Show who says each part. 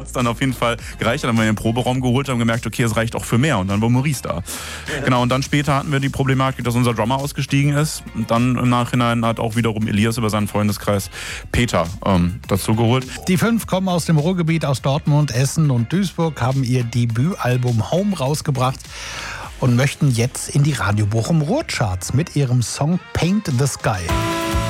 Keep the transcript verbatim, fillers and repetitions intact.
Speaker 1: hat es dann auf jeden Fall gereicht. Dann haben wir den Proberaum geholt, haben gemerkt, okay, es reicht auch für mehr. Und dann war Maurice da. Genau, und dann später hatten wir die Problematik, dass unser Drummer ausgestiegen ist. Und dann im Nachhinein hat auch wiederum Elias über seinen Freundeskreis Peter ähm, dazu geholt.
Speaker 2: Die fünf kommen aus dem Ruhrgebiet, aus Dortmund, Essen und Duisburg, haben ihr Debütalbum Home rausgebracht und möchten jetzt in die Radio Bochum Ruhrcharts mit ihrem Song Paint the Sky.